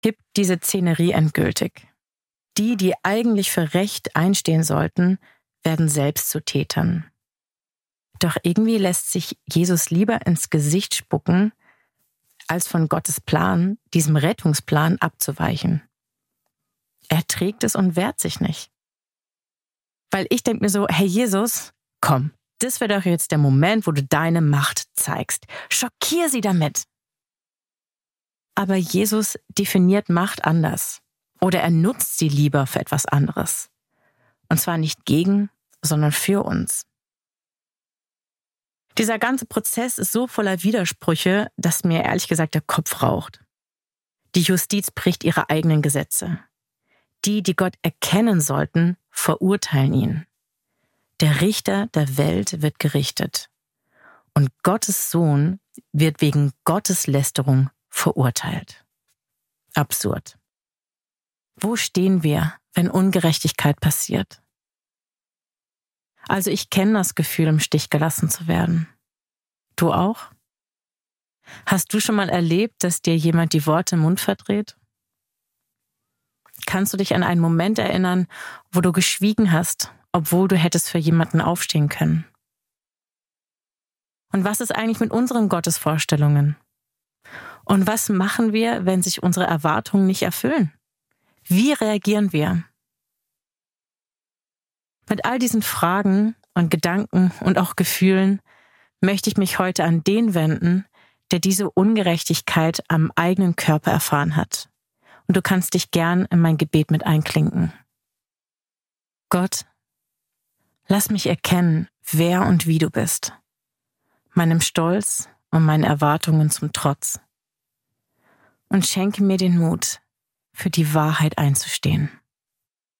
kippt diese Szenerie endgültig. Die eigentlich für Recht einstehen sollten, werden selbst zu Tätern. Doch irgendwie lässt sich Jesus lieber ins Gesicht spucken, als von Gottes Plan, diesem Rettungsplan, abzuweichen. Er trägt es und wehrt sich nicht. Weil ich denke mir so, hey Jesus, komm, das wäre doch jetzt der Moment, wo du deine Macht zeigst. Schockier sie damit. Aber Jesus definiert Macht anders. Oder er nutzt sie lieber für etwas anderes. Und zwar nicht gegen, sondern für uns. Dieser ganze Prozess ist so voller Widersprüche, dass mir ehrlich gesagt der Kopf raucht. Die Justiz bricht ihre eigenen Gesetze. Die Gott erkennen sollten, verurteilen ihn. Der Richter der Welt wird gerichtet. Und Gottes Sohn wird wegen Gotteslästerung verurteilt. Absurd. Wo stehen wir, wenn Ungerechtigkeit passiert? Also ich kenne das Gefühl, im Stich gelassen zu werden. Du auch? Hast du schon mal erlebt, dass dir jemand die Worte im Mund verdreht? Kannst du dich an einen Moment erinnern, wo du geschwiegen hast, obwohl du hättest für jemanden aufstehen können? Und was ist eigentlich mit unseren Gottesvorstellungen? Und was machen wir, wenn sich unsere Erwartungen nicht erfüllen? Wie reagieren wir? Mit all diesen Fragen und Gedanken und auch Gefühlen möchte ich mich heute an den wenden, der diese Ungerechtigkeit am eigenen Körper erfahren hat. Und du kannst dich gern in mein Gebet mit einklinken. Gott, lass mich erkennen, wer und wie du bist, meinem Stolz und meinen Erwartungen zum Trotz. Und schenke mir den Mut, für die Wahrheit einzustehen.